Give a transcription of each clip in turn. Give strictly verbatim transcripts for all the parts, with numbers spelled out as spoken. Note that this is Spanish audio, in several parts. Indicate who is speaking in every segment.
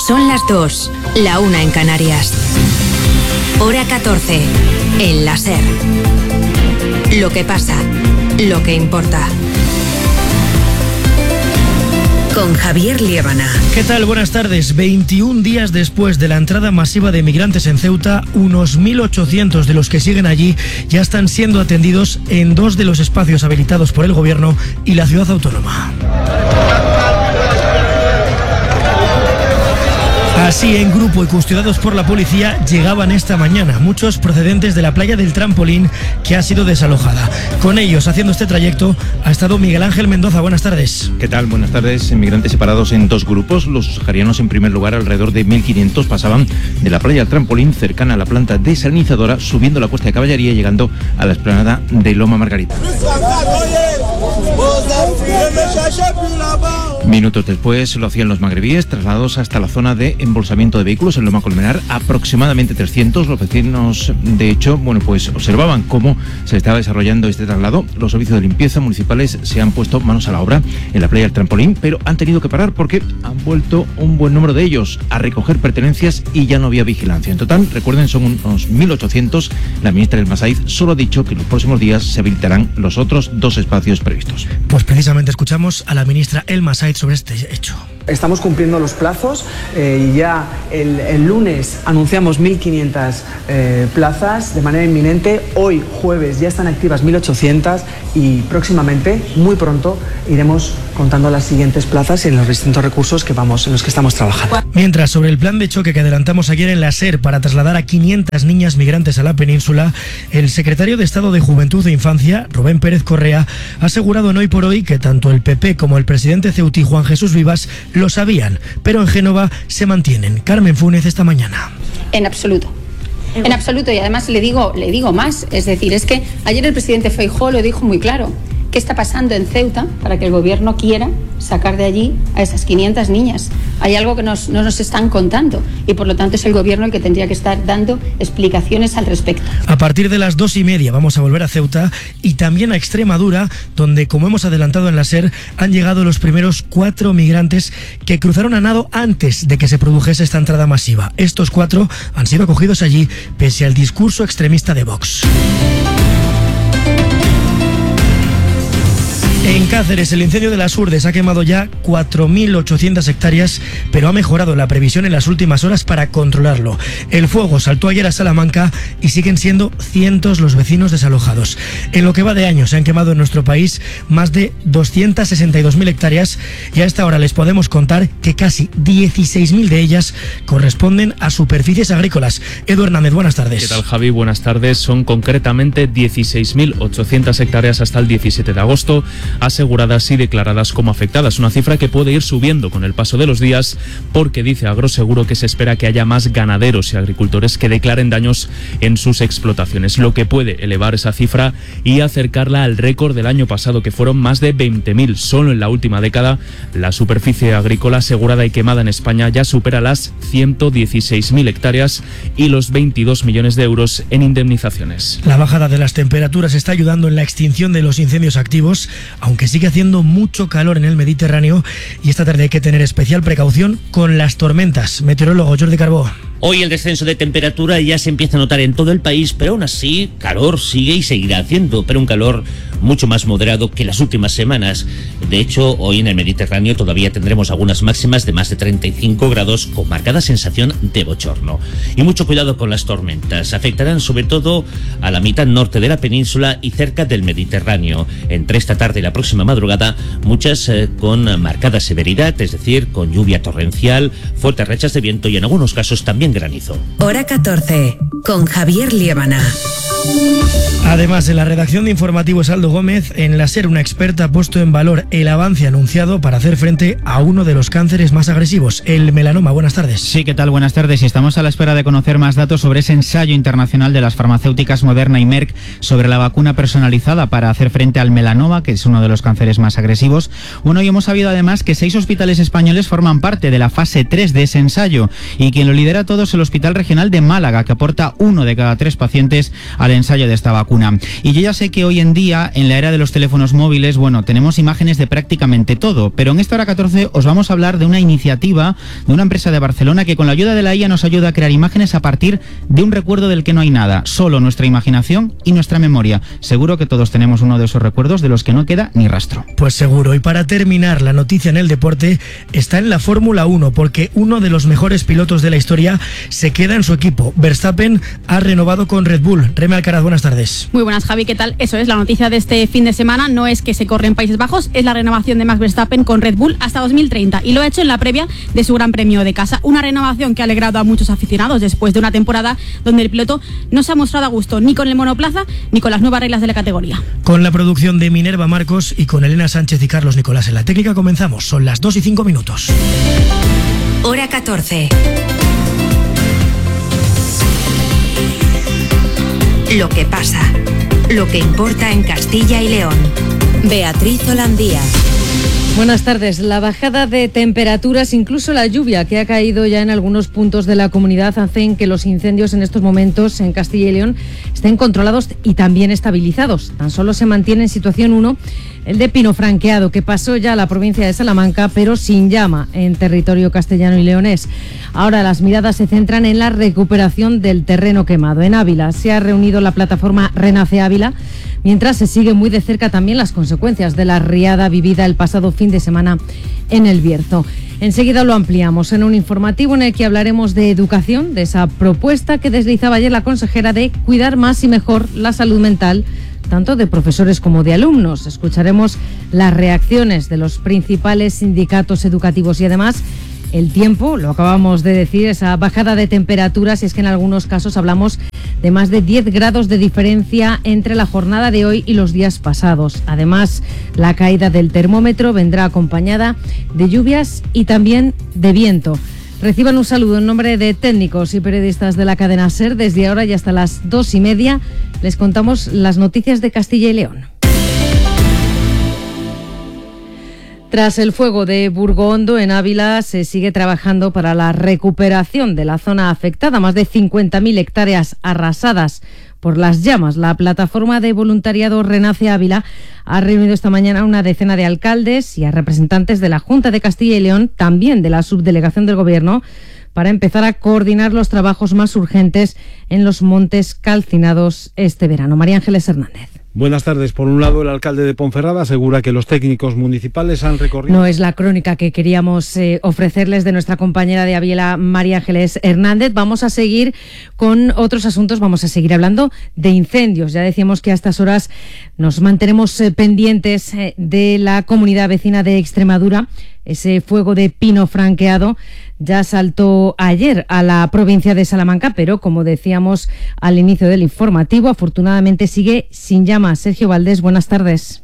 Speaker 1: Son las dos, la una en Canarias. Hora catorce, en la SER. Lo que pasa, lo que importa. Con Javier Liébana.
Speaker 2: ¿Qué tal? Buenas tardes. veintiún días después de la entrada masiva de migrantes en Ceuta, unos mil ochocientos de los que siguen allí ya están siendo atendidos en dos de los espacios habilitados por el gobierno y la ciudad autónoma. Así, en grupo y custodiados por la policía, llegaban esta mañana, muchos procedentes de la playa del Trampolín, que ha sido desalojada. Con ellos, haciendo este trayecto, ha estado Miguel Ángel Mendoza. Buenas tardes.
Speaker 3: ¿Qué tal? Buenas tardes. Migrantes separados en dos grupos. Los saharianos, en primer lugar, alrededor de mil quinientos, pasaban de la playa del Trampolín, cercana a la planta desalinizadora, subiendo la cuesta de Caballería y llegando a la explanada de Loma Margarita. Minutos después lo hacían los magrebíes, trasladados hasta la zona de embolsamiento de vehículos en Loma Colmenar, aproximadamente trescientos. Los vecinos, de hecho, bueno, pues observaban cómo se estaba desarrollando este traslado. Los servicios de limpieza municipales se han puesto manos a la obra en la playa del Trampolín, pero han tenido que parar porque han vuelto un buen número de ellos a recoger pertenencias y ya no había vigilancia. En total, recuerden, son unos mil ochocientos. La ministra El Masaiz solo ha dicho que en los próximos días se habilitarán los otros dos espacios previstos.
Speaker 2: Pues precisamente escuchamos a la ministra El Masaiz sobre este hecho.
Speaker 4: Estamos cumpliendo los plazos eh, y ya el, el lunes anunciamos mil quinientas eh, plazas de manera inminente. Hoy, jueves, ya están activas mil ochocientas y próximamente, muy pronto, iremos contando las siguientes plazas y en los distintos recursos que vamos, en los que estamos trabajando.
Speaker 2: Mientras, sobre el plan de choque que adelantamos ayer en la SER para trasladar a quinientas niñas migrantes a la península, el secretario de Estado de Juventud e Infancia, Rubén Pérez Correa, ha asegurado en Hoy por Hoy que tanto el P P como el presidente ceutí, Juan Jesús Vivas, lo sabían, pero en Génova se mantienen. Carmen Funes, esta mañana.
Speaker 5: En absoluto. En absoluto, y además le digo, le digo más, es decir, es que ayer el presidente Feijóo lo dijo muy claro. ¿Qué está pasando en Ceuta para que el gobierno quiera sacar de allí a esas quinientas niñas? Hay algo que nos, no nos están contando y por lo tanto es el gobierno el que tendría que estar dando explicaciones al respecto.
Speaker 2: A partir de las dos y media vamos a volver a Ceuta y también a Extremadura, donde, como hemos adelantado en la SER, han llegado los primeros cuatro migrantes que cruzaron a nado antes de que se produjese esta entrada masiva. Estos cuatro han sido acogidos allí pese al discurso extremista de Vox. En Cáceres, el incendio de las Urdes ha quemado ya cuatro mil ochocientas hectáreas, pero ha mejorado la previsión en las últimas horas para controlarlo. El fuego saltó ayer a Salamanca y siguen siendo cientos los vecinos desalojados. En lo que va de año se han quemado en nuestro país más de doscientas sesenta y dos mil hectáreas y a esta hora les podemos contar que casi dieciséis mil de ellas corresponden a superficies agrícolas. Edu Hernández, buenas tardes.
Speaker 6: ¿Qué tal, Javi? Buenas tardes. Son concretamente dieciséis mil ochocientas hectáreas hasta el diecisiete de agosto. Aseguradas y declaradas como afectadas, una cifra que puede ir subiendo con el paso de los días porque dice Agroseguro que se espera que haya más ganaderos y agricultores que declaren daños en sus explotaciones, lo que puede elevar esa cifra y acercarla al récord del año pasado, que fueron más de veinte mil. Solo en la última década la superficie agrícola asegurada y quemada en España ya supera las ciento dieciséis mil hectáreas y los veintidós millones de euros en indemnizaciones.
Speaker 2: La bajada de las temperaturas está ayudando en la extinción de los incendios activos, aunque sigue haciendo mucho calor en el Mediterráneo y esta tarde hay que tener especial precaución con las tormentas. Meteorólogo Jordi Carbó.
Speaker 7: Hoy el descenso de temperatura ya se empieza a notar en todo el país, pero aún así calor sigue y seguirá haciendo, pero un calor mucho más moderado que las últimas semanas. De hecho, hoy en el Mediterráneo todavía tendremos algunas máximas de más de treinta y cinco grados con marcada sensación de bochorno. Y mucho cuidado con las tormentas, afectarán sobre todo a la mitad norte de la península y cerca del Mediterráneo. Entre esta tarde y la próxima madrugada, muchas eh, con marcada severidad, es decir, con lluvia torrencial, fuertes rachas de viento y en algunos casos también granizo.
Speaker 1: Hora catorce, con Javier Liébana.
Speaker 2: Además, en la redacción de Informativos Aldo Gómez, en la SER una experta ha puesto en valor el avance anunciado para hacer frente a uno de los cánceres más agresivos, el melanoma. Buenas tardes.
Speaker 8: Sí, ¿qué tal? Buenas tardes. Y estamos a la espera de conocer más datos sobre ese ensayo internacional de las farmacéuticas Moderna y Merck sobre la vacuna personalizada para hacer frente al melanoma, que es uno de los cánceres más agresivos. Bueno, y hemos sabido además que seis hospitales españoles forman parte de la fase tres de ese ensayo y quien lo lidera todo es el Hospital Regional de Málaga, que aporta uno de cada tres pacientes al ensayo de esta vacuna. Y yo ya sé que hoy en día, en la era de los teléfonos móviles, bueno, tenemos imágenes de prácticamente todo, pero en esta hora catorce os vamos a hablar de una iniciativa de una empresa de Barcelona que con la ayuda de la I A nos ayuda a crear imágenes a partir de un recuerdo del que no hay nada, solo nuestra imaginación y nuestra memoria. Seguro que todos tenemos uno de esos recuerdos de los que no queda ni rastro.
Speaker 2: Pues seguro. Y para terminar, la noticia en el deporte está en la Fórmula uno, porque uno de los mejores pilotos de la historia se queda en su equipo. Verstappen ha renovado con Red Bull. Reme Alcaraz, buenas tardes.
Speaker 9: Muy buenas, Javi, ¿qué tal? Eso es, la noticia de este fin de semana no es que se corre en Países Bajos, es la renovación de Max Verstappen con Red Bull hasta dos mil treinta, y lo ha hecho en la previa de su Gran Premio de casa. Una renovación que ha alegrado a muchos aficionados después de una temporada donde el piloto no se ha mostrado a gusto ni con el monoplaza ni con las nuevas reglas de la categoría.
Speaker 2: Con la producción de Minerva Marcos y con Elena Sánchez y Carlos Nicolás en la técnica comenzamos. Son las dos y cinco minutos.
Speaker 1: Hora catorce. Lo que pasa, lo que importa en Castilla y León. Beatriz Holandía.
Speaker 10: Buenas tardes. La bajada de temperaturas, incluso la lluvia que ha caído ya en algunos puntos de la comunidad, hacen que los incendios en estos momentos en Castilla y León estén controlados y también estabilizados. Tan solo se mantiene en situación uno el de Pino Franqueado, que pasó ya a la provincia de Salamanca, pero sin llama en territorio castellano y leonés. Ahora las miradas se centran en la recuperación del terreno quemado. En Ávila se ha reunido la plataforma Renace Ávila, mientras se sigue muy de cerca también las consecuencias de la riada vivida el pasado fin de semana en El Bierzo. Enseguida lo ampliamos en un informativo en el que hablaremos de educación, de esa propuesta que deslizaba ayer la consejera de cuidar más y mejor la salud mental, tanto de profesores como de alumnos. Escucharemos las reacciones de los principales sindicatos educativos y además el tiempo, lo acabamos de decir, esa bajada de temperaturas, y es que en algunos casos hablamos de más de diez grados de diferencia entre la jornada de hoy y los días pasados. Además, la caída del termómetro vendrá acompañada de lluvias y también de viento. Reciban un saludo en nombre de técnicos y periodistas de la cadena SER. Desde ahora y hasta las dos y media les contamos las noticias de Castilla y León. Tras el fuego de Burgondo en Ávila, se sigue trabajando para la recuperación de la zona afectada. Más de cincuenta mil hectáreas arrasadas por las llamas. La plataforma de voluntariado Renace Ávila ha reunido esta mañana a una decena de alcaldes y a representantes de la Junta de Castilla y León, también de la subdelegación del Gobierno, para empezar a coordinar los trabajos más urgentes en los montes calcinados este verano. María Ángeles Hernández.
Speaker 11: Buenas tardes. Por un lado, el alcalde de Ponferrada asegura que los técnicos municipales han recorrido...
Speaker 10: No es la crónica que queríamos eh, ofrecerles de nuestra compañera de Ávila, María Ángeles Hernández. Vamos a seguir con otros asuntos, vamos a seguir hablando de incendios. Ya decíamos que a estas horas nos mantenemos eh, pendientes eh, de la comunidad vecina de Extremadura. Ese fuego de pino franqueado ya saltó ayer a la provincia de Salamanca, pero como decíamos al inicio del informativo, afortunadamente sigue sin llamas. Sergio Valdés, buenas tardes.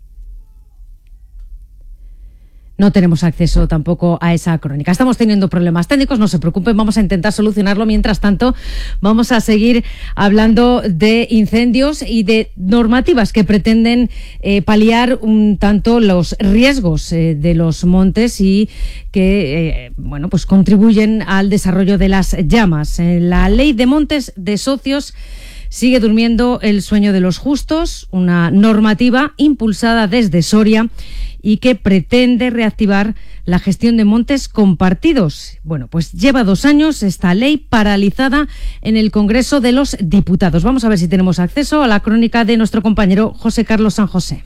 Speaker 10: No tenemos acceso tampoco a esa crónica. Estamos teniendo problemas técnicos, no se preocupen, vamos a intentar solucionarlo. Mientras tanto, vamos a seguir hablando de incendios y de normativas que pretenden eh, paliar un tanto los riesgos eh, de los montes y que eh, bueno, pues contribuyen al desarrollo de las llamas. Eh, la Ley de Montes de Socios sigue durmiendo el sueño de los justos, una normativa impulsada desde Soria y que pretende reactivar la gestión de montes compartidos. Bueno, pues lleva dos años esta ley paralizada en el Congreso de los Diputados. Vamos a ver si tenemos acceso a la crónica de nuestro compañero José Carlos San José.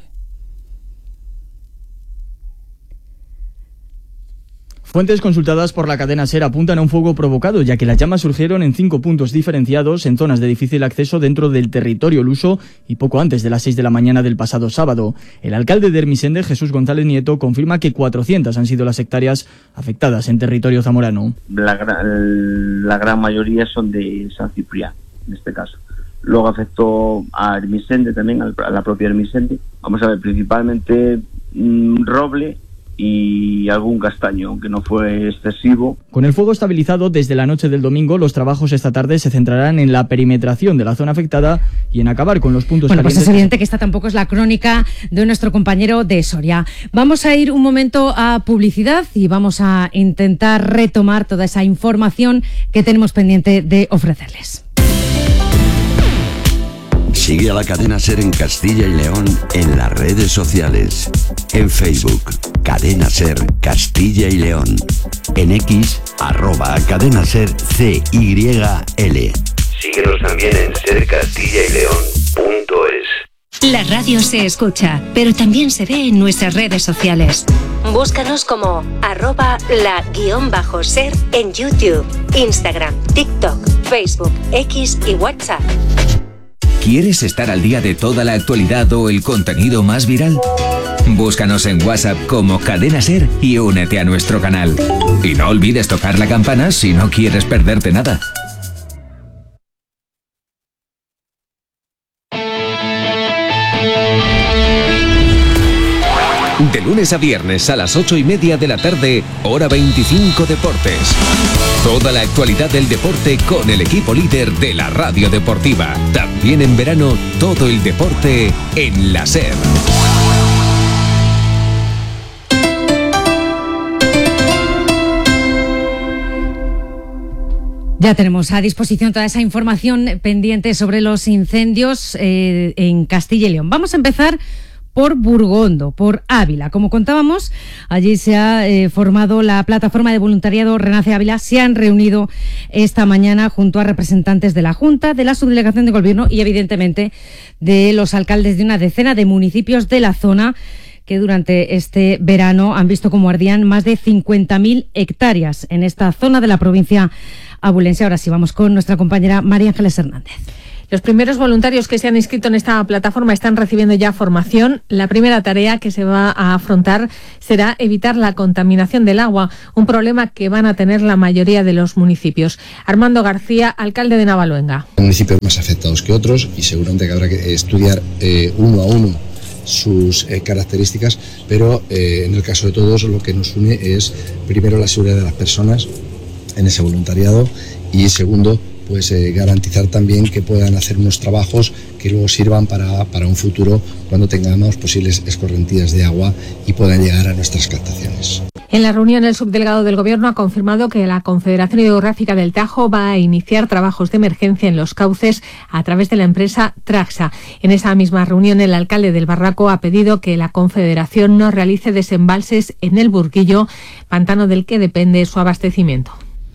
Speaker 12: Fuentes consultadas por la cadena SER apuntan a un fuego provocado, ya que las llamas surgieron en cinco puntos diferenciados en zonas de difícil acceso dentro del territorio luso y poco antes de las seis de la mañana del pasado sábado. El alcalde de Ermisende, Jesús González Nieto, confirma que cuatrocientas han sido las hectáreas afectadas en territorio zamorano.
Speaker 13: La, la gran mayoría son de San Ciprián, en este caso. Luego afectó a Ermisende también, a la propia Ermisende. Vamos a ver, principalmente mmm, roble y algún castaño, aunque no fue excesivo.
Speaker 12: Con el fuego estabilizado desde la noche del domingo, los trabajos esta tarde se centrarán en la perimetración de la zona afectada y en acabar con los puntos
Speaker 10: bueno,
Speaker 12: calientes.
Speaker 10: Pues es evidente que esta tampoco es la crónica de nuestro compañero de Soria. Vamos a ir un momento a publicidad y vamos a intentar retomar toda esa información que tenemos pendiente de ofrecerles.
Speaker 14: Sigue a la cadena SER en Castilla y León en las redes sociales. En Facebook, Cadena SER Castilla y León. En X, arroba Cadena SER C Y L. Síguenos también en ser castilla y león punto es.
Speaker 1: La radio se escucha, pero también se ve en nuestras redes sociales. Búscanos como arroba la guión bajo ser en YouTube, Instagram, TikTok, Facebook, X y WhatsApp.
Speaker 15: ¿Quieres estar al día de toda la actualidad o el contenido más viral? Búscanos en WhatsApp como Cadena SER y únete a nuestro canal. Y no olvides tocar la campana si no quieres perderte nada. De lunes a viernes a las ocho y media de la tarde, hora veinticinco Deportes. Toda la actualidad del deporte con el equipo líder de la radio deportiva. También en verano, todo el deporte en la SER.
Speaker 10: Ya tenemos a disposición toda esa información pendiente sobre los incendios eh, en Castilla y León. Vamos a empezar por Burgondo, por Ávila. Como contábamos, allí se ha eh, formado la plataforma de voluntariado Renace Ávila. Se han reunido esta mañana junto a representantes de la Junta, de la Subdelegación de Gobierno y, evidentemente, de los alcaldes de una decena de municipios de la zona que durante este verano han visto cómo ardían más de cincuenta mil hectáreas en esta zona de la provincia abulense. Ahora sí, vamos con nuestra compañera María Ángeles Hernández.
Speaker 16: Los primeros voluntarios que se han inscrito en esta plataforma están recibiendo ya formación. La primera tarea que se va a afrontar será evitar la contaminación del agua, un problema que van a tener la mayoría de los municipios. Armando García, alcalde de Navaluenga.
Speaker 17: Municipios más afectados que otros y seguramente que habrá que estudiar eh, uno a uno sus eh, características, pero eh, en el caso de todos lo que nos une es primero la seguridad de las personas en ese voluntariado y segundo, pues eh, garantizar también que puedan hacer unos trabajos que luego sirvan para, para un futuro cuando tengamos posibles escorrentías de agua y puedan llegar a nuestras captaciones.
Speaker 16: En la reunión, el subdelegado del Gobierno ha confirmado que la Confederación Hidrográfica del Tajo va a iniciar trabajos de emergencia en los cauces a través de la empresa Traxa. En esa misma reunión, el alcalde del Barraco ha pedido que la Confederación no realice desembalses en el Burguillo, pantano del que depende su abastecimiento.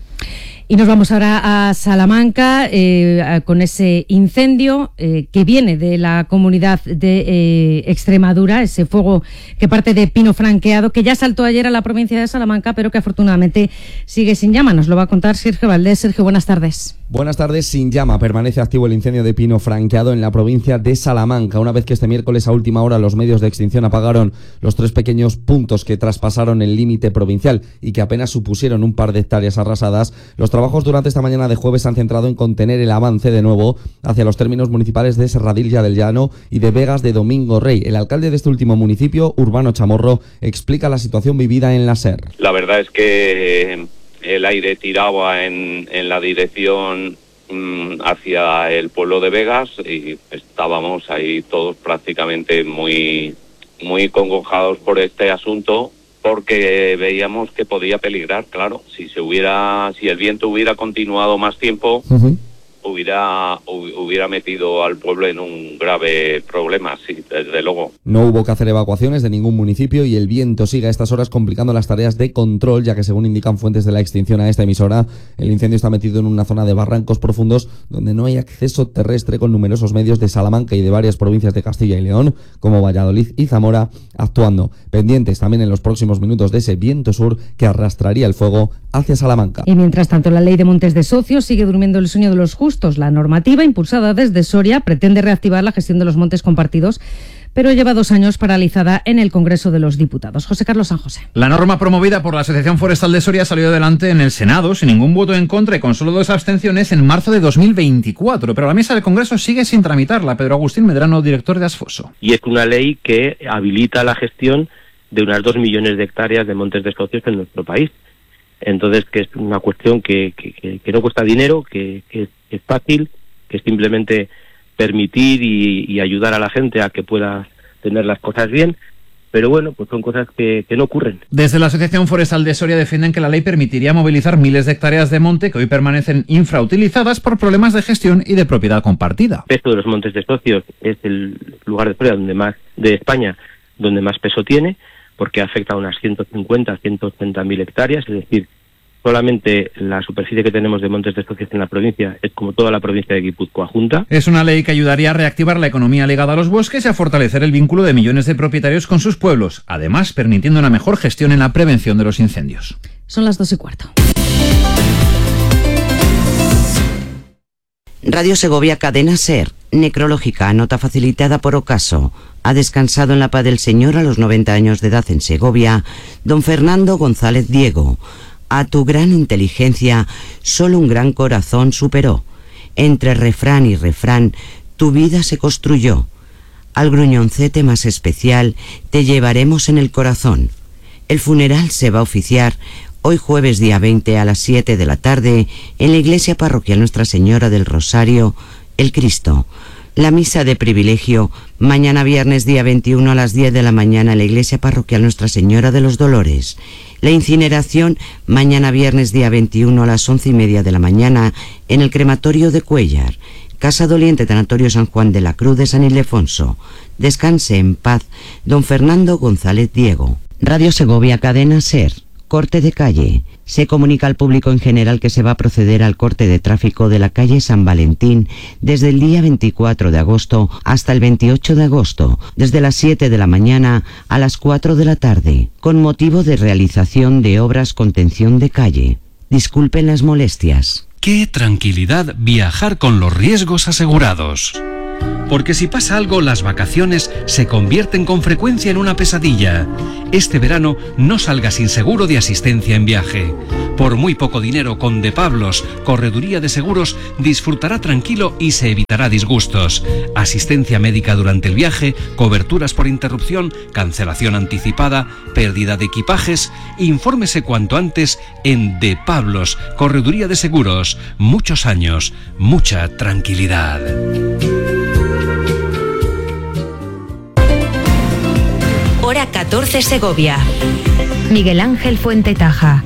Speaker 10: Y nos vamos ahora a Salamanca eh, con ese incendio eh, que viene de la comunidad de eh, Extremadura, ese fuego que parte de Pino Franqueado, que ya saltó ayer a la provincia de Salamanca, pero que afortunadamente sigue sin llama. Nos lo va a contar Sergio Valdés. Sergio, buenas tardes.
Speaker 18: Buenas tardes. Sin llama permanece activo el incendio de Pino Franqueado en la provincia de Salamanca, una vez que este miércoles a última hora los medios de extinción apagaron los tres pequeños puntos que traspasaron el límite provincial y que apenas supusieron un par de hectáreas arrasadas. Los trabajos durante esta mañana de jueves se han centrado en contener el avance de nuevo hacia los términos municipales de Serradilla del Llano y de Vegas de Domingo Rey. El alcalde de este último municipio, Urbano Chamorro, explica la situación vivida en la SER.
Speaker 19: La verdad es que el aire tiraba en, en la dirección mmm, hacia el pueblo de Vegas y estábamos ahí todos prácticamente muy, muy congojados por este asunto, porque veíamos que podía peligrar, claro. Si se hubiera, si el viento hubiera continuado más tiempo, uh-huh. hubiera hubiera metido al pueblo en un grave problema, sí, desde luego.
Speaker 18: No hubo que hacer evacuaciones de ningún municipio y el viento sigue a estas horas complicando las tareas de control, ya que según indican fuentes de la extinción a esta emisora, el incendio está metido en una zona de barrancos profundos donde no hay acceso terrestre, con numerosos medios de Salamanca y de varias provincias de Castilla y León, como Valladolid y Zamora, actuando. Pendientes también en los próximos minutos de ese viento sur que arrastraría el fuego hacia Salamanca.
Speaker 10: Y mientras tanto, la ley de montes de socios sigue durmiendo el sueño de los justos. La normativa impulsada desde Soria pretende reactivar la gestión de los montes compartidos, pero lleva dos años paralizada en el Congreso de los Diputados. José Carlos San José.
Speaker 20: La norma promovida por la Asociación Forestal de Soria salió adelante en el Senado sin ningún voto en contra y con solo dos abstenciones en marzo de dos mil veinticuatro, pero la mesa del Congreso sigue sin tramitarla. Pedro Agustín Medrano, director de Asfoso.
Speaker 21: Y es una ley que habilita la gestión de unas dos millones de hectáreas de montes de socios en nuestro país. Entonces, que es una cuestión que, que, que no cuesta dinero, que, que es fácil, que es simplemente permitir y, y ayudar a la gente a que pueda tener las cosas bien, pero bueno, pues son cosas que, que no ocurren.
Speaker 20: Desde la Asociación Forestal de Soria defienden que la ley permitiría movilizar miles de hectáreas de monte que hoy permanecen infrautilizadas por problemas de gestión y de propiedad compartida.
Speaker 21: El peso de los montes de socios es el lugar de Soria donde más, de España, donde más peso tiene, porque afecta a unas ciento cincuenta, ciento ochenta mil hectáreas, es decir, solamente la superficie que tenemos de montes de socios en la provincia es como toda la provincia de Guipúzcoa junta.
Speaker 20: Es una ley que ayudaría a reactivar la economía ligada a los bosques y a fortalecer el vínculo de millones de propietarios con sus pueblos, además permitiendo una mejor gestión en la prevención de los incendios.
Speaker 10: Son las dos y cuarto.
Speaker 3: Radio Segovia Cadena SER, necrológica, nota facilitada por Ocaso. Ha descansado en la paz del Señor a los noventa años de edad en Segovia, don Fernando González Diego. A tu gran inteligencia, solo un gran corazón superó. Entre refrán y refrán, tu vida se construyó. Al gruñoncete más especial, te llevaremos en el corazón. El funeral se va a oficiar hoy jueves día veinte a las siete de la tarde en la iglesia parroquial Nuestra Señora del Rosario, el Cristo. La misa de privilegio mañana viernes día veintiuno a las diez de la mañana en la iglesia parroquial Nuestra Señora de los Dolores. La incineración mañana viernes día veintiuno a las once y media de la mañana en el crematorio de Cuéllar. Casa Doliente Tanatorio San Juan de la Cruz de San Ildefonso. Descanse en paz don Fernando González Diego. Radio Segovia Cadena SER. Corte de calle. Se comunica al público en general que se va a proceder al corte de tráfico de la calle San Valentín desde el día veinticuatro de agosto hasta el veintiocho de agosto, desde las siete de la mañana a las cuatro de la tarde, con motivo de realización de obras contención de calle. Disculpen las molestias.
Speaker 22: ¡Qué tranquilidad viajar con los riesgos asegurados! Porque si pasa algo, las vacaciones se convierten con frecuencia en una pesadilla. Este verano no salga sin seguro de asistencia en viaje. Por muy poco dinero, con De Pablos, Correduría de Seguros, disfrutará tranquilo y se evitará disgustos. Asistencia médica durante el viaje, coberturas por interrupción, cancelación anticipada, pérdida de equipajes. Infórmese cuanto antes en De Pablos, Correduría de Seguros. Muchos años, mucha tranquilidad.
Speaker 1: Hora catorce Segovia. Miguel Ángel Fuentetaja.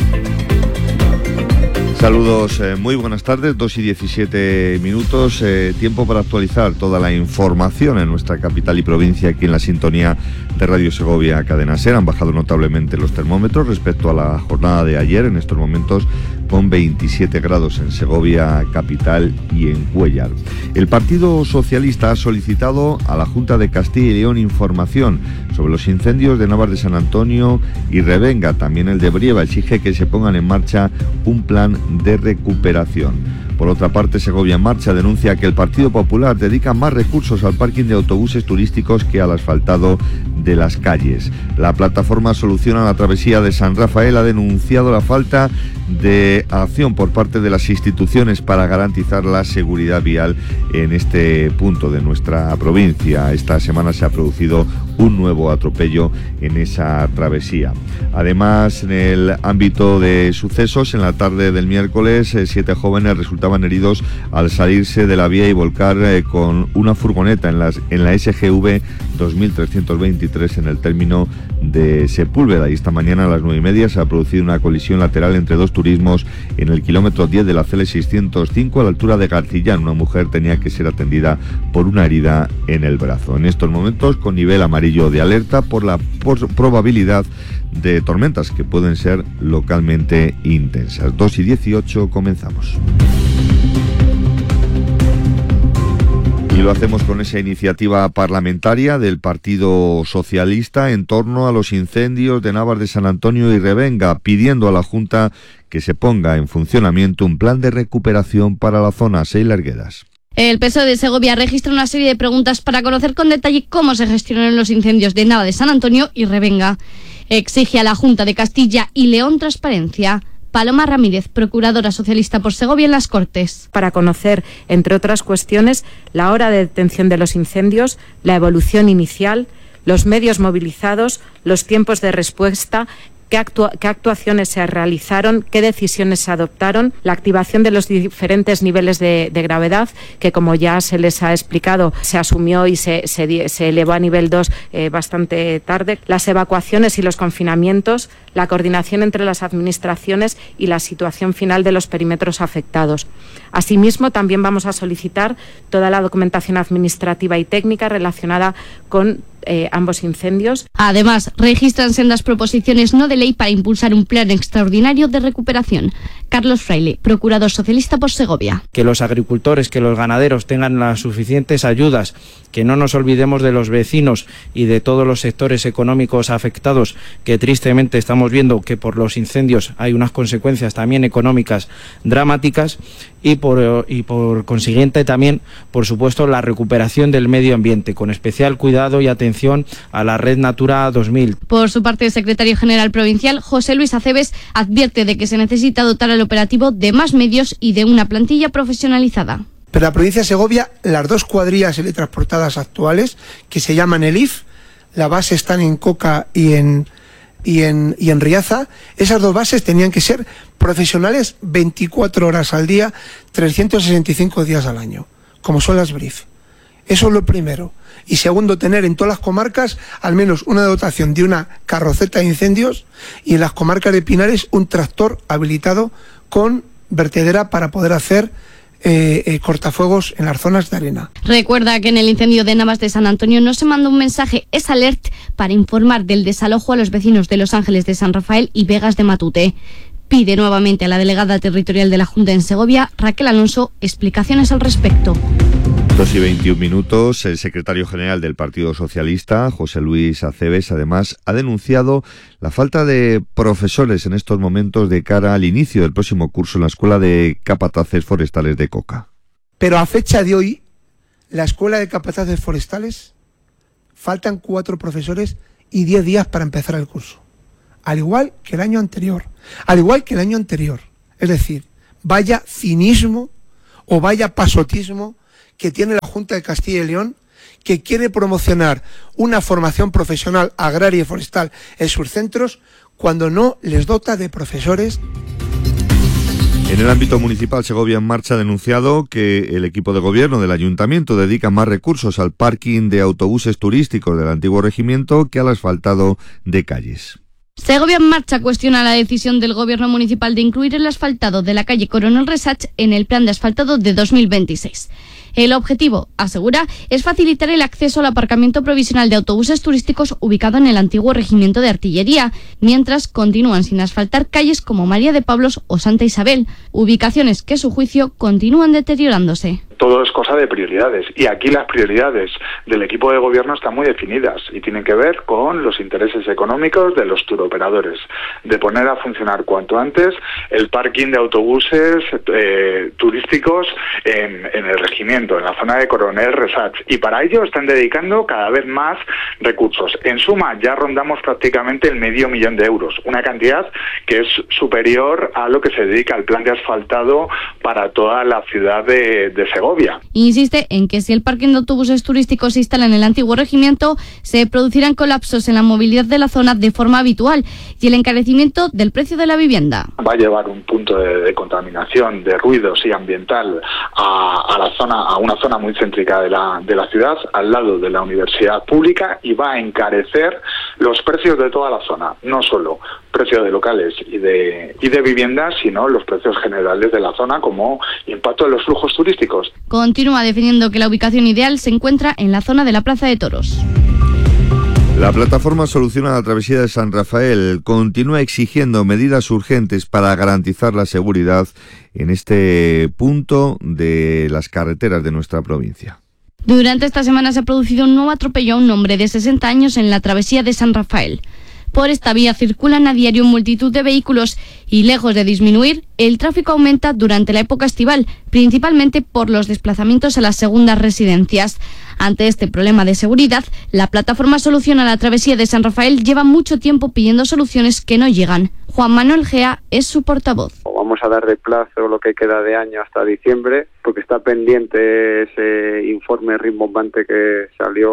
Speaker 23: Saludos, eh, muy buenas tardes, dos y diecisiete minutos, eh, tiempo para actualizar toda la información en nuestra capital y provincia aquí en la sintonía de Radio Segovia Cadena SER. Han bajado notablemente los termómetros respecto a la jornada de ayer, en estos momentos con veintisiete grados en Segovia capital y en Cuéllar. El Partido Socialista ha solicitado a la Junta de Castilla y León información sobre los incendios de Navas de San Antonio y Revenga. También el de Brieva exige que se pongan en marcha un plan de recuperación. Por otra parte, Segovia en Marcha denuncia que el Partido Popular dedica más recursos al parking de autobuses turísticos que al asfaltado de las calles. La plataforma Soluciona la Travesía de San Rafael ha denunciado la falta de acción por parte de las instituciones para garantizar la seguridad vial en este punto de nuestra provincia. Esta semana se ha producido un nuevo atropello en esa travesía. Además, en el ámbito de sucesos, en la tarde del miércoles, eh, siete jóvenes resultaban heridos al salirse de la vía y volcar eh, con una furgoneta en, las, en la S G V dos mil trescientos veintitrés en el término de Sepúlveda. Y esta mañana a las nueve y media se ha producido una colisión lateral entre dos turismos en el kilómetro diez de la C L seiscientos cinco a la altura de Garcillán. Una mujer tenía que ser atendida por una herida en el brazo. En estos momentos con nivel amarillo de alerta por la por probabilidad de tormentas que pueden ser localmente intensas. dos y dieciocho, comenzamos. Y lo hacemos con esa iniciativa parlamentaria del Partido Socialista en torno a los incendios de Navas de San Antonio y Revenga, pidiendo a la Junta que se ponga en funcionamiento un plan de recuperación para la zona. Sheila Arguedas.
Speaker 24: El P S O E de Segovia registra una serie de preguntas para conocer con detalle cómo se gestionaron los incendios de Navas de San Antonio y Revenga. Exige a la Junta de Castilla y León transparencia. Paloma Ramírez, procuradora socialista por Segovia en las Cortes.
Speaker 25: Para conocer, entre otras cuestiones, la hora de detención de los incendios, la evolución inicial, los medios movilizados, los tiempos de respuesta, qué, actua- qué actuaciones se realizaron, qué decisiones se adoptaron, la activación de los diferentes niveles de, de gravedad, que como ya se les ha explicado, se asumió y se, se, se elevó a nivel dos eh, bastante tarde, las evacuaciones y los confinamientos, la coordinación entre las administraciones y la situación final de los perímetros afectados. Asimismo, también vamos a solicitar toda la documentación administrativa y técnica relacionada con Eh, ambos incendios.
Speaker 24: Además, registran sendas proposiciones no de ley para impulsar un plan extraordinario de recuperación. Carlos Fraile, procurador socialista por Segovia.
Speaker 4: Que los agricultores, que los ganaderos tengan las suficientes ayudas, que no nos olvidemos de los vecinos y de todos los sectores económicos afectados, que tristemente estamos viendo que por los incendios hay unas consecuencias también económicas dramáticas, y por, y por consiguiente también, por supuesto, la recuperación del medio ambiente, con especial cuidado y atención a la red Natura dos mil.
Speaker 24: Por su parte, el secretario general provincial, José Luis Aceves, advierte de que se necesita dotar al operativo de más medios y de una plantilla profesionalizada.
Speaker 5: Pero la provincia de Segovia, las dos cuadrillas teletransportadas actuales, que se llaman el I F, la base están en Coca y en, y en, y en Riaza, esas dos bases tenían que ser profesionales veinticuatro horas al día, trescientos sesenta y cinco días al año, como son las B R I F. Eso es lo primero. Y segundo, tener en todas las comarcas al menos una dotación de una carroceta de incendios y en las comarcas de Pinares un tractor habilitado con vertedera para poder hacer eh, eh, cortafuegos en las zonas de arena.
Speaker 24: Recuerda que en el incendio de Navas de San Antonio no se mandó un mensaje, es alert, para informar del desalojo a los vecinos de Los Ángeles de San Rafael y Vegas de Matute. Pide nuevamente a la delegada territorial de la Junta en Segovia, Raquel Alonso, explicaciones al respecto.
Speaker 23: dos y veintiún minutos. El secretario general del Partido Socialista, José Luis Aceves, además ha denunciado la falta de profesores en estos momentos de cara al inicio del próximo curso en la Escuela de Capataces Forestales de Coca.
Speaker 5: Pero a fecha de hoy, la Escuela de Capataces Forestales, faltan cuatro profesores y diez días para empezar el curso. Al igual que el año anterior. Al igual que el año anterior. Es decir, vaya cinismo o vaya pasotismo que tiene la Junta de Castilla y León, que quiere promocionar una formación profesional agraria y forestal en sus centros cuando no les dota de profesores.
Speaker 23: En el ámbito municipal, Segovia en Marcha ha denunciado que el equipo de gobierno del ayuntamiento dedica más recursos al parking de autobuses turísticos del antiguo regimiento que al asfaltado de calles.
Speaker 24: Segovia en Marcha cuestiona la decisión del gobierno municipal de incluir el asfaltado de la calle Coronel Resach en el plan de asfaltado de dos mil veintiséis. El objetivo, asegura, es facilitar el acceso al aparcamiento provisional de autobuses turísticos ubicado en el antiguo regimiento de artillería, mientras continúan sin asfaltar calles como María de Pablos o Santa Isabel, ubicaciones que a su juicio continúan deteriorándose.
Speaker 6: Todo es cosa de prioridades y aquí las prioridades del equipo de gobierno están muy definidas y tienen que ver con los intereses económicos de los turoperadores, de poner a funcionar cuanto antes el parking de autobuses eh, turísticos en, en el regimiento, en la zona de Coronel Resach, y para ello están dedicando cada vez más recursos. En suma, ya rondamos prácticamente el medio millón de euros, una cantidad que es superior a lo que se dedica al plan de asfaltado para toda la ciudad de, de Segovia.
Speaker 24: Insiste en que si el parking de autobuses turísticos se instala en el antiguo regimiento, se producirán colapsos en la movilidad de la zona de forma habitual y el encarecimiento del precio de la vivienda.
Speaker 6: Va a llevar un punto de, de contaminación, de ruidos y ambiental a, a la zona, a una zona muy céntrica de la, de la ciudad, al lado de la universidad pública, y va a encarecer los precios de toda la zona, no solo precios de locales y de, y de viviendas, sino los precios generales de la zona como impacto en los flujos turísticos.
Speaker 24: Continúa definiendo que la ubicación ideal se encuentra en la zona de la Plaza de Toros.
Speaker 23: La plataforma Soluciona la Travesía de San Rafael continúa exigiendo medidas urgentes para garantizar la seguridad en este punto de las carreteras de nuestra provincia.
Speaker 24: Durante esta semana se ha producido un nuevo atropello a un hombre de sesenta años en la Travesía de San Rafael. Por esta vía circulan a diario multitud de vehículos y, lejos de disminuir, el tráfico aumenta durante la época estival, principalmente por los desplazamientos a las segundas residencias. Ante este problema de seguridad, la plataforma Soluciona la Travesía de San Rafael lleva mucho tiempo pidiendo soluciones que no llegan. Juan Manuel Gea es su portavoz.
Speaker 7: Vamos a dar de plazo lo que queda de año hasta diciembre, porque está pendiente ese informe rimbombante que salió a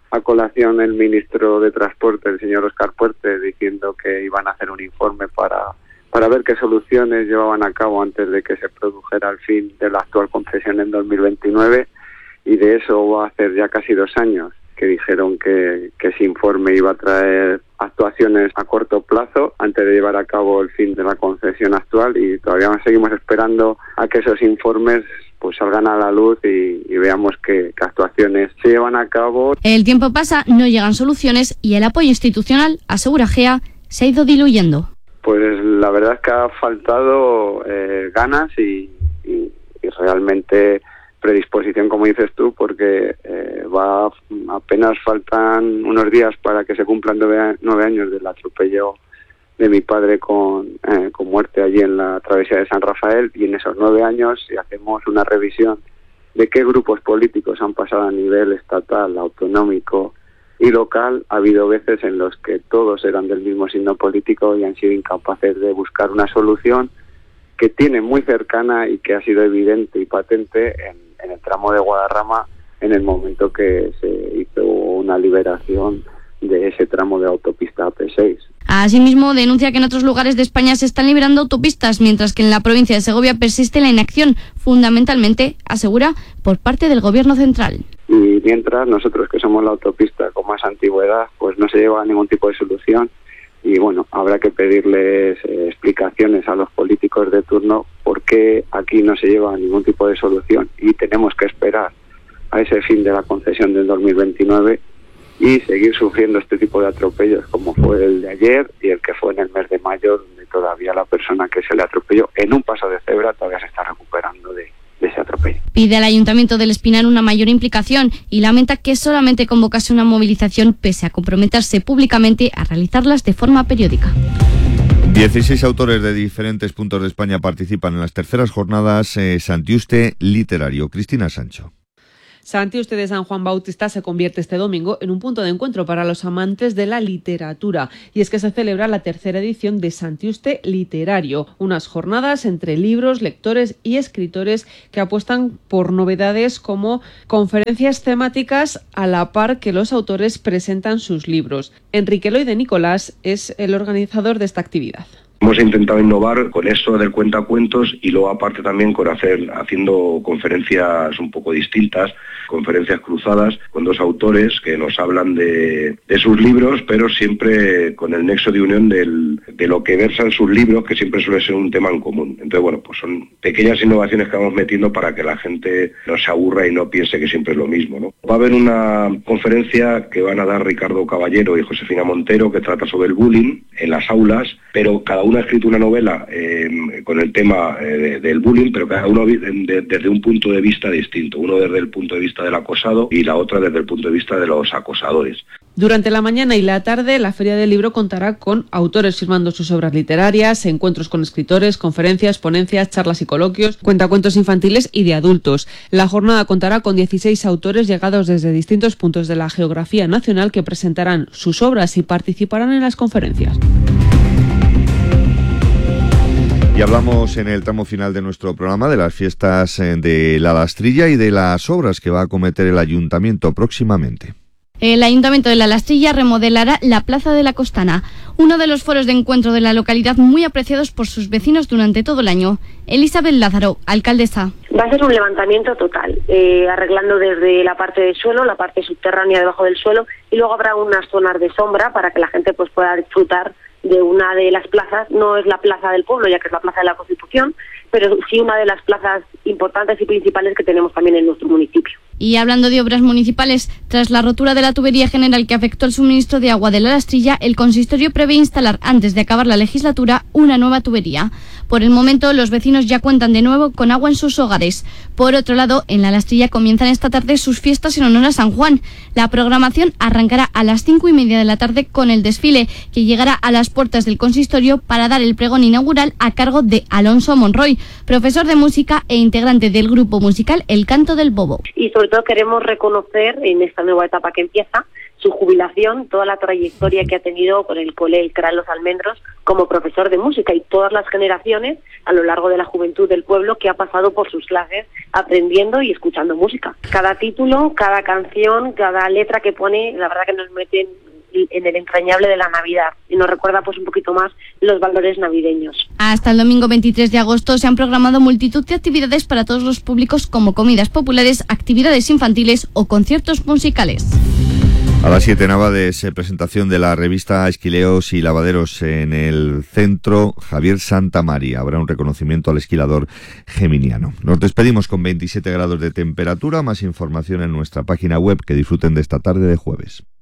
Speaker 7: a colación el ministro de Transporte, el señor Óscar Puertas, diciendo que iban a hacer un informe para, para ver qué soluciones llevaban a cabo antes de que se produjera el fin de la actual concesión en dos mil veintinueve, y de eso va a hacer ya casi dos años que dijeron que, que ese informe iba a traer actuaciones a corto plazo antes de llevar a cabo el fin de la concesión actual, y todavía seguimos esperando a que esos informes pues salgan a la luz y, y veamos qué, qué actuaciones se llevan a cabo.
Speaker 24: El tiempo pasa, no llegan soluciones y el apoyo institucional, asegura Gea, se ha ido diluyendo.
Speaker 7: Pues la verdad es que ha faltado eh, ganas y, y, y realmente predisposición, como dices tú, porque eh, va apenas faltan unos días para que se cumplan nueve, nueve años del atropello de mi padre con, eh, con muerte allí en la travesía de San Rafael, y en esos nueve años, si hacemos una revisión de qué grupos políticos han pasado a nivel estatal, autonómico y local, ha habido veces en los que todos eran del mismo signo político y han sido incapaces de buscar una solución que tiene muy cercana y que ha sido evidente y patente en, en el tramo de Guadarrama en el momento que se hizo una liberación de ese tramo de autopista A P seis.
Speaker 24: Asimismo, denuncia que en otros lugares de España se están liberando autopistas, mientras que en la provincia de Segovia persiste la inacción, fundamentalmente, asegura, por parte del Gobierno central.
Speaker 7: Y mientras nosotros, que somos la autopista con más antigüedad, pues no se lleva a ningún tipo de solución. Y bueno, habrá que pedirles eh, explicaciones a los políticos de turno por qué aquí no se lleva ningún tipo de solución, y tenemos que esperar a ese fin de la concesión del dos mil veintinueve y seguir sufriendo este tipo de atropellos como fue el de ayer y el que fue en el mes de mayo, donde todavía la persona que se le atropelló en un paso de cebra todavía se está recuperando de, de ese atropello.
Speaker 24: Pide al Ayuntamiento del Espinar una mayor implicación y lamenta que solamente convocase una movilización pese a comprometerse públicamente a realizarlas de forma periódica.
Speaker 23: dieciséis autores de diferentes puntos de España participan en las terceras jornadas eh, Santiuste Literario. Cristina Sancho.
Speaker 2: Santiuste de San Juan Bautista se convierte este domingo en un punto de encuentro para los amantes de la literatura, y es que se celebra la tercera edición de Santiuste Literario, unas jornadas entre libros, lectores y escritores que apuestan por novedades como conferencias temáticas a la par que los autores presentan sus libros. Enrique Eloy de Nicolás es el organizador de esta actividad.
Speaker 8: Hemos intentado innovar con eso del cuentacuentos y luego aparte también con hacer haciendo conferencias un poco distintas, conferencias cruzadas con dos autores que nos hablan de, de sus libros, pero siempre con el nexo de unión del, de lo que versan sus libros, que siempre suele ser un tema en común. Entonces, bueno, pues son pequeñas innovaciones que vamos metiendo para que la gente no se aburra y no piense que siempre es lo mismo, ¿no? Va a haber una conferencia que van a dar Ricardo Caballero y Josefina Montero que trata sobre el bullying en las aulas, pero cada uno ha escrito una novela eh, con el tema eh, de, del bullying, pero cada uno de, de, desde un punto de vista distinto. Uno desde el punto de vista del acosado y la otra desde el punto de vista de los acosadores.
Speaker 2: Durante la mañana y la tarde, la Feria del Libro contará con autores firmando sus obras literarias, encuentros con escritores, conferencias, ponencias, charlas y coloquios, cuentacuentos infantiles y de adultos. La jornada contará con dieciséis autores llegados desde distintos puntos de la geografía nacional que presentarán sus obras y participarán en las conferencias.
Speaker 23: Y hablamos en el tramo final de nuestro programa de las fiestas de la Lastrilla y de las obras que va a acometer el Ayuntamiento próximamente.
Speaker 24: El Ayuntamiento de La Lastrilla remodelará la Plaza de la Costana, uno de los foros de encuentro de la localidad muy apreciados por sus vecinos durante todo el año. Elizabeth Lázaro, alcaldesa.
Speaker 9: Va a ser un levantamiento total, eh, arreglando desde la parte del suelo, la parte subterránea debajo del suelo, y luego habrá unas zonas de sombra para que la gente pues pueda disfrutar de una de las plazas. No es la plaza del pueblo, ya que es la Plaza de la Constitución, pero sí una de las plazas importantes y principales que tenemos también en nuestro municipio.
Speaker 24: Y hablando de obras municipales, tras la rotura de la tubería general que afectó el suministro de agua de La Lastrilla, el consistorio prevé instalar, antes de acabar la legislatura, una nueva tubería. Por el momento, los vecinos ya cuentan de nuevo con agua en sus hogares. Por otro lado, en La Lastrilla comienzan esta tarde sus fiestas en honor a San Juan. La programación arrancará a las cinco y media de la tarde con el desfile, que llegará a las puertas del consistorio para dar el pregón inaugural a cargo de Alonso Monroy, profesor de música e integrante del grupo musical El Canto del Bobo.
Speaker 9: Y sobre todo queremos reconocer en esta nueva etapa que empieza su jubilación, toda la trayectoria que ha tenido con el cole El Cral Los Almendros como profesor de música y todas las generaciones a lo largo de la juventud del pueblo que ha pasado por sus clases aprendiendo y escuchando música. Cada título, cada canción, cada letra que pone, la verdad que nos meten en el entrañable de la Navidad y nos recuerda pues un poquito más los valores navideños.
Speaker 24: Hasta el domingo veintitrés de agosto se han programado multitud de actividades para todos los públicos, como comidas populares, actividades infantiles o conciertos musicales.
Speaker 23: A las siete, Navades, presentación de la revista Esquileos y Lavaderos en el centro Javier Santamaría. Habrá un reconocimiento al esquilador geminiano. Nos despedimos con veintisiete grados de temperatura. Más información en nuestra página web. Que disfruten de esta tarde de jueves.